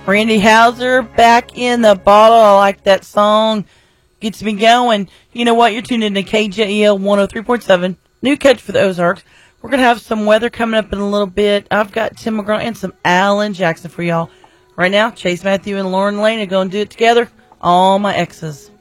Randy Houser, Back in the Bottle. I like that song. Gets me going. You know what? You're tuned into KJEL 103.7. New catch for the Ozarks. We're going to have some weather coming up in a little bit. I've got Tim McGraw and some Alan Jackson for y'all. Right now, Chase Matthew and Lauren Lane are going to do it together. All my exes.